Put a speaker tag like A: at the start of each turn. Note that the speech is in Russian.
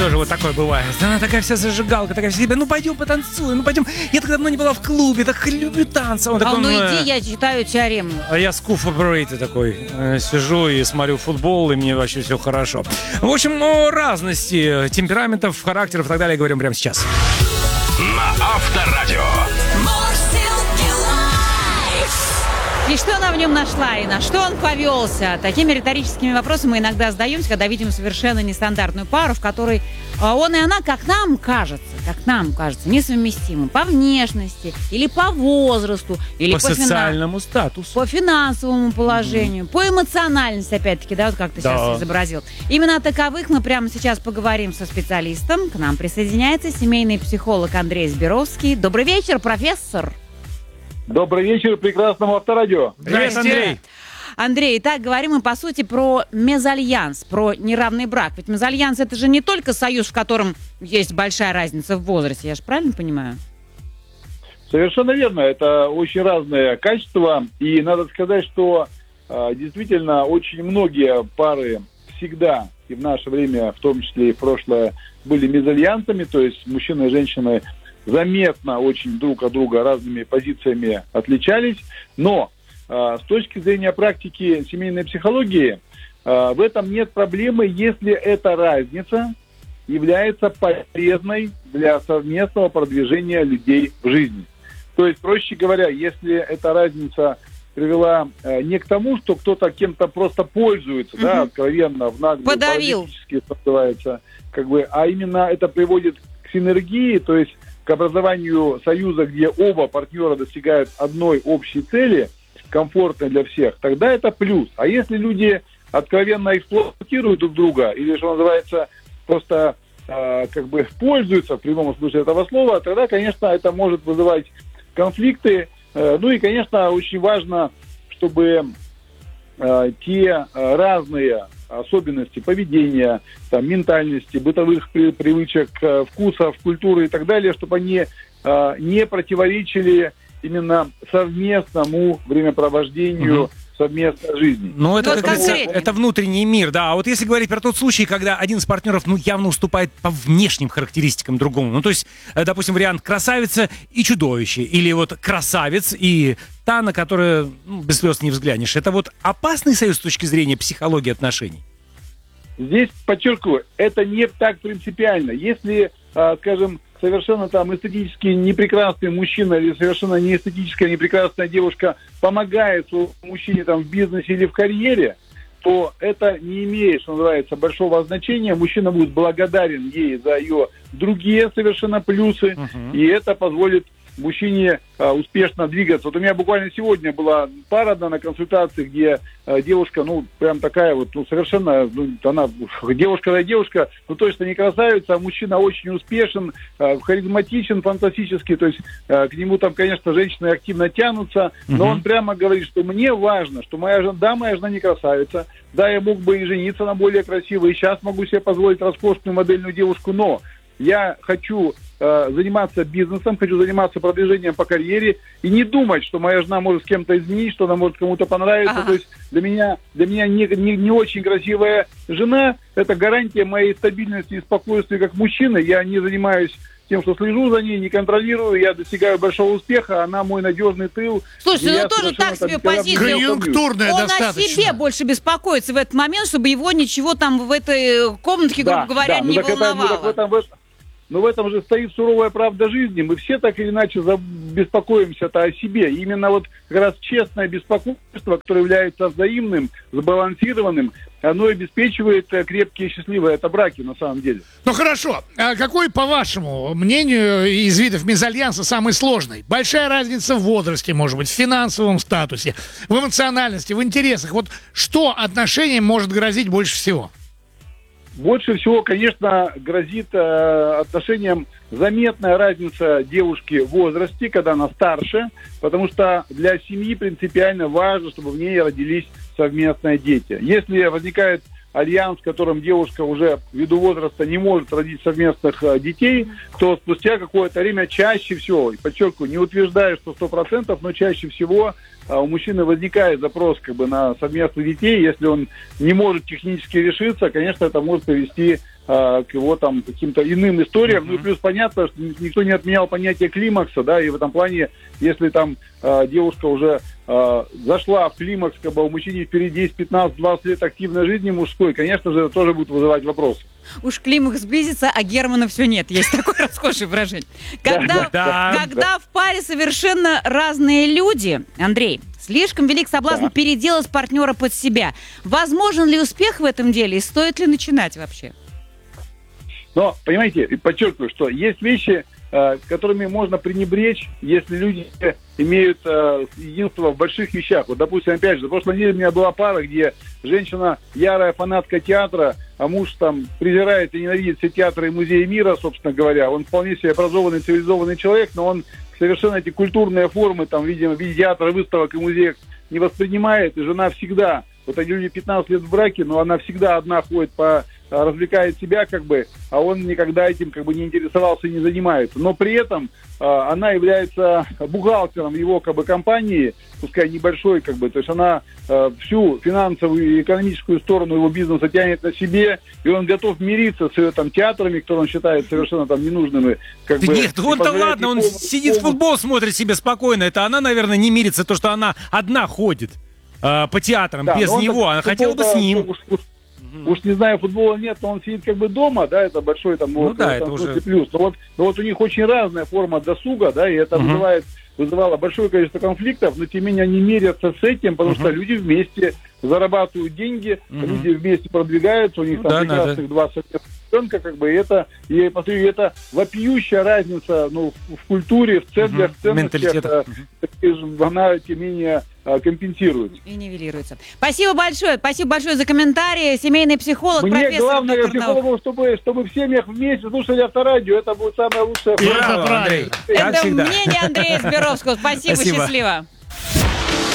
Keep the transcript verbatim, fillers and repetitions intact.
A: тоже вот такое бывает. Она такая вся зажигалка, такая вся себя, ну пойдем потанцуем, ну пойдем. Я так давно не была в клубе, так люблю танцы. Он
B: а
A: такой,
B: ну
A: э...
B: иди, я читаю теорему.
A: А я скуф operator такой. Э, сижу и смотрю футбол, и мне вообще все хорошо. В общем, о разности темпераментов, характеров и так далее говорим прямо сейчас.
C: На Авторадио.
B: И что она в нем нашла, и на что он повелся? Такими риторическими вопросами мы иногда задаемся, когда видим совершенно нестандартную пару, в которой он и она, как нам кажется, как нам кажется, несовместимы по внешности, или по возрасту, или
A: по,
B: по
A: социальному
B: фина...
A: статусу,
B: по финансовому положению, mm-hmm. по эмоциональности, опять-таки, да, вот как ты да. сейчас изобразил. Именно о таковых мы прямо сейчас поговорим со специалистом. К нам присоединяется семейный психолог Андрей Зберовский. Добрый вечер, профессор.
D: Добрый вечер, прекрасному Авторадио.
A: Привет, Андрей.
B: Андрей, итак, говорим мы, по сути, про мезальянс, про неравный брак. Ведь мезальянс – это же не только союз, в котором есть большая разница в возрасте. Я же правильно понимаю?
D: Совершенно верно. Это очень разные качества. И надо сказать, что э, действительно очень многие пары всегда, и в наше время, в том числе и в прошлое, были мезальянсами. То есть мужчины и женщины заметно очень друг от друга разными позициями отличались. Но э, с точки зрения практики семейной психологии э, в этом нет проблемы, если эта разница является полезной для совместного продвижения людей в жизни. То есть, проще говоря, если эта разница привела э, не к тому, что кто-то кем-то просто пользуется, угу. да, откровенно, в наглую,
B: подавил,
D: называется, как бы, а именно это приводит к синергии, то есть к образованию союза, где оба партнера достигают одной общей цели, комфортной для всех, тогда это плюс. А если люди откровенно эксплуатируют друг друга, или, что называется, просто э, как бы пользуются в прямом смысле этого слова, тогда, конечно, это может вызывать конфликты. Э, ну и, конечно, очень важно, чтобы э, те э, разные особенности поведения, там, ментальности, бытовых при, привычек, э, вкусов, культуры и так далее, чтобы они э, не противоречили именно совместному времяпровождению, угу. совместной жизни.
A: Ну, это,
B: это,
A: это, это внутренний мир, да. А вот если говорить про тот случай, когда один из партнеров, ну, явно уступает по внешним характеристикам другому. Ну, то есть, допустим, вариант красавица и чудовище. Или вот красавец и та, на которую ну, без слез не взглянешь. Это вот опасный союз с точки зрения психологии отношений?
D: Здесь, подчеркиваю, это не так принципиально. Если, скажем, совершенно там эстетически непрекрасный мужчина или совершенно не эстетическая непрекрасная девушка помогает своему мужчине там в бизнесе или в карьере, то это не имеет, что называется, большого значения. Мужчина будет благодарен ей за ее другие совершенно плюсы, uh-huh. и это позволит мужчине а, успешно двигаться. Вот у меня буквально сегодня была пара одна на консультации, где а, девушка, ну, прям такая вот, ну, совершенно, ну, она, девушка да девушка, ну, точно не красавица, а мужчина очень успешен, а, харизматичен, фантастический, то есть а, к нему там, конечно, женщины активно тянутся, но uh-huh. он прямо говорит, что мне важно, что моя жена, да, моя жена не красавица, да, я мог бы и жениться на более красивой, и сейчас могу себе позволить роскошную модельную девушку, но я хочу э, заниматься бизнесом, хочу заниматься продвижением по карьере и не думать, что моя жена может с кем-то изменить, что она может кому-то понравиться. Ага. То есть для меня, для меня не, не, не очень красивая жена – это гарантия моей стабильности и спокойствия как мужчины. Я не занимаюсь тем, что слежу за ней, не контролирую, я достигаю большого успеха, она мой надежный тыл.
B: Слушай, ну тоже так себе позиция.
E: Конъюнктурная
B: Он
E: достаточно.
B: о себе больше беспокоится в этот момент, чтобы его ничего там в этой комнатке, грубо
D: да,
B: говоря,
D: да.
B: не
D: ну,
B: волновало.
D: Это, ну, в этом, в этом, но в этом же стоит суровая правда жизни. Мы все так или иначе беспокоимся-то о себе. И именно вот как раз честное беспокойство, которое является взаимным, сбалансированным, оно обеспечивает крепкие и счастливые это браки на самом деле.
E: Ну хорошо, а какой, по вашему мнению, из видов мезальянса самый сложный? Большая разница в возрасте, может быть, в финансовом статусе, в эмоциональности, в интересах. Вот что отношениям может грозить больше всего?
D: Больше всего, конечно, грозит э, отношениям заметная разница девушки в возрасте, когда она старше, потому что для семьи принципиально важно, чтобы в ней родились совместные дети. Если возникает альянс, в котором девушка уже ввиду возраста не может родить совместных э, детей, то спустя какое-то время чаще всего, подчеркиваю, не утверждаю, что сто процентов, но чаще всего э, у мужчины возникает запрос как бы на совместных детей. Если он не может технически решиться, конечно, это может привести э, к его там каким-то иным историям. Mm-hmm. Ну и плюс понятно, что никто не отменял понятие климакса, да, и в этом плане, если там э, девушка уже э, зашла в климакс, как бы у мужчины впереди десять, пятнадцать, двадцать лет активной жизни мужской, конечно же, это тоже будет вызывать вопросы.
B: Уж климакс сблизится, а Германа все нет. Есть такое расхожее выражение. Когда,
A: да,
B: когда в паре совершенно разные люди, Андрей, слишком велик соблазн
D: Да.
B: переделать партнера под себя. Возможен ли успех в этом деле и стоит ли начинать вообще?
D: Но, понимаете, и подчеркиваю, что есть вещи, э, которыми можно пренебречь, если люди имеют э, единство в больших вещах. Вот, допустим, опять же, в прошлой неделе у меня была пара, где женщина ярая фанатка театра, а муж там презирает и ненавидит все театры и музеи мира, собственно говоря. Он вполне себе образованный, цивилизованный человек, но он совершенно эти культурные формы, там, видимо, в виде театра, выставок и музеев не воспринимает, и жена всегда, вот они люди пятнадцать лет в браке, но она всегда одна ходит по развлекает себя, как бы, а он никогда этим как бы не интересовался и не занимается. Но при этом э, она является бухгалтером его как бы компании, пускай небольшой, как бы, то есть она э, всю финансовую и экономическую сторону его бизнеса тянет на себе, и он готов мириться с ее там театрами, которые он считает совершенно там ненужными. Как
A: Да
D: бы,
A: нет, он-то
D: позволяет
A: ладно, он
D: никому-
A: сидит в футбол, смотрит себе спокойно. Это она, наверное, не мирится, то, что она одна ходит э, по театрам,
D: Да,
A: без
D: но он
A: него.
D: так
A: Она хотела бы с
D: футбол,
A: ним.
D: Уж, уж- уж не знаю, футбола нет, но он сидит как бы дома, да, это большой там,
A: Ну
D: вот,
A: да,
D: в
A: это
D: этом
A: уже-
D: смысле плюс. Но вот, но вот у них очень разная форма досуга, да, и это
A: Мгм.
D: вызывает, вызывало большое количество конфликтов, но тем не менее они мерятся с этим, потому
A: Мгм.
D: что люди вместе зарабатывают деньги,
A: Мгм.
D: люди вместе продвигаются, у них
A: Ну
D: там
A: да,
D: прекрасных
A: надо.
D: два ребенка, как бы, и это, я посмотрю, это вопиющая разница, ну, в, в культуре, в центрах,
A: Мгм.
D: в ценностях,
A: Менталитетах.
D: э, такие же, она, тем не менее, э, компенсируется.
B: И нивелируется. Спасибо большое. Спасибо большое за комментарии. Семейный психолог,
D: Мне
B: профессор,
D: главное,
B: доктор наук.
D: психологу, чтобы, чтобы в семьях вместе слушали авторадио. Это будет самая лучшая
E: И это
D: форма.
A: Браво,
E: правильно.
A: Андрей. Как
B: Это
A: всегда.
B: мнение Андрея Зберовского. Спасибо,
A: Спасибо.
B: счастливо.